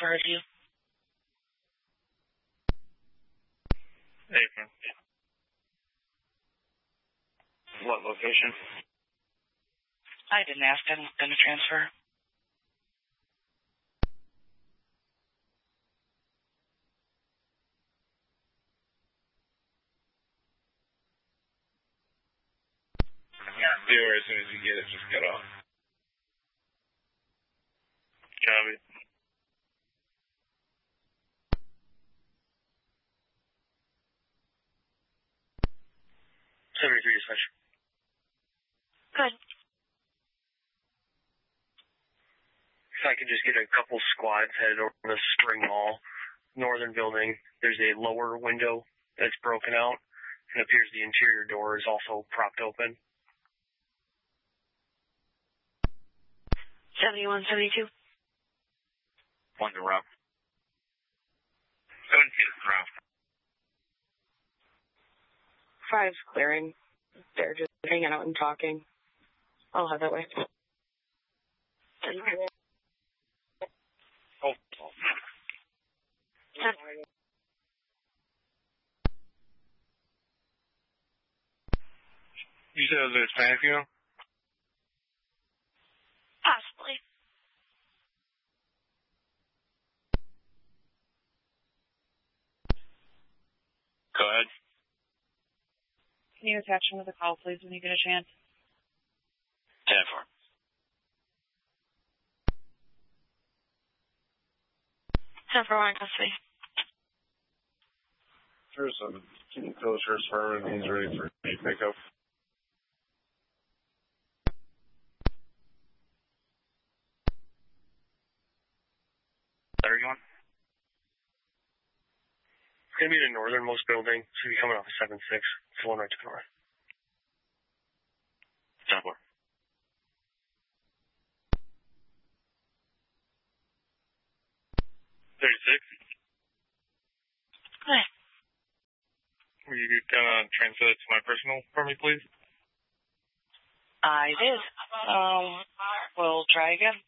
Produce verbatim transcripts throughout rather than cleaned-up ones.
car is you? Apron. What location? I didn't ask. I'm going to transfer. Do it as soon as you get it, just get off. Copy. seventy-three dispatch. Good. If I could just get a couple squads headed over to the Spring Mall, northern building. There's a lower window that's broken out. It appears the interior door is also propped open. seventy-one, seventy-two. One to Rob. seventeen to Rob. Five's clearing. They're just hanging out and talking. I'll head that way. Oh. You said it was a Hispanic funeral? Possibly. Go ahead. Can you attach him to the call, please, when you get a chance? ten four. ten four one, custody. Sure, so can you tell the sheriff's department he's ready for me pickup? thirty-one? It's going to be the northernmost building. It's going to be coming off of seven six. It's the one right to the north. ten four. thirty-six? Hi. Will you uh, transfer it to my personal for me, please? I did. Um, we'll try again.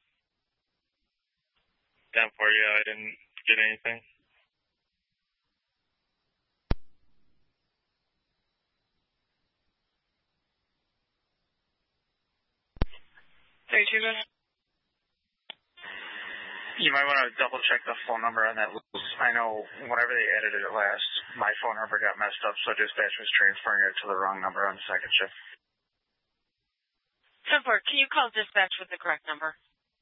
ten four, yeah, I didn't get anything. thirty-two, good. You might want to double check the phone number on that list. I know whenever they edited it last, my phone number got messed up, so dispatch was transferring it to the wrong number on the second shift. ten four, can you call dispatch with the correct number?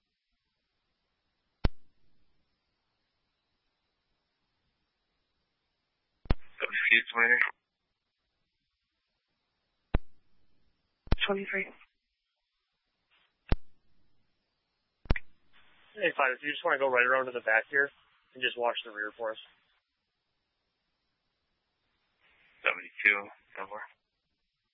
twenty-three. Hey, fine. If you just want to go right around to the back here and just watch the rear for us. seventy-two, ten four.